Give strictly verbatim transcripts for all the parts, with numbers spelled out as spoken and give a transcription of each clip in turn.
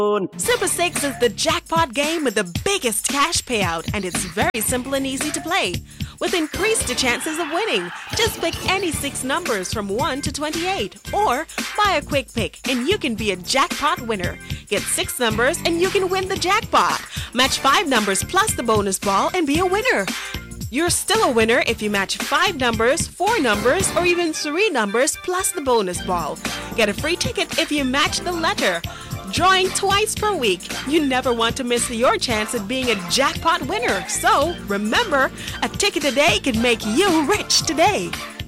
Super six is the jackpot game with the biggest cash payout, and it's very simple and easy to play. With increased chances of winning, just pick any six numbers from one to twenty-eight, or buy a quick pick and you can be a jackpot winner. Get six numbers and you can win the jackpot. Match five numbers plus the bonus ball and be a winner. You're still a winner if you match five numbers, four numbers, or even three numbers plus the bonus ball. Get a free ticket if you match the letter. Drawing twice per week. You never want to miss your chance at being a jackpot winner. So, remember, a ticket a day can make you rich today.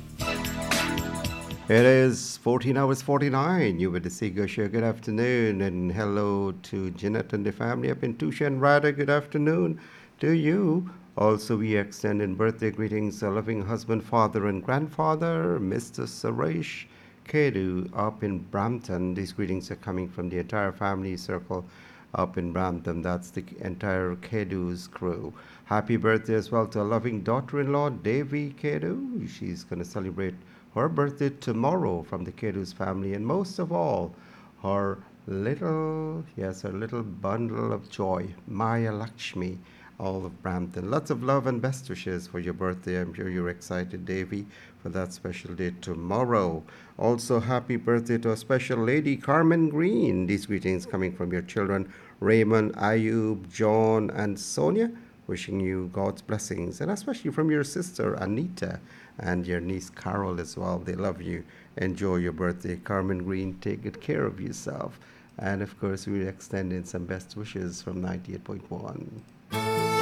It is fourteen hours forty-nine. You with the Seagull Show. Good afternoon. And hello to Jeanette and the family up in Tusha and Rada. Good afternoon to you. Also, we extend in birthday greetings a loving husband, father, and grandfather, Mister Suresh Kedu up in Brampton. These greetings are coming from the entire family circle up in Brampton. That's the entire Kedu's crew. Happy birthday as well to a loving daughter-in-law, Devi Kedu. She's going to celebrate her birthday tomorrow from the Kedu's family. And most of all, her little, yes, her little bundle of joy, Maya Lakshmi, all of Brampton. Lots of love and best wishes for your birthday. I'm sure you're excited, Davy, for that special day tomorrow. Also, happy birthday to a special lady, Carmen Green. These greetings coming from your children, Raymond, Ayub, John, and Sonia. Wishing you God's blessings, and especially from your sister, Anita, and your niece, Carol, as well. They love you. Enjoy your birthday, Carmen Green. Take good care of yourself. And, of course, we extend in some best wishes from ninety-eight point one.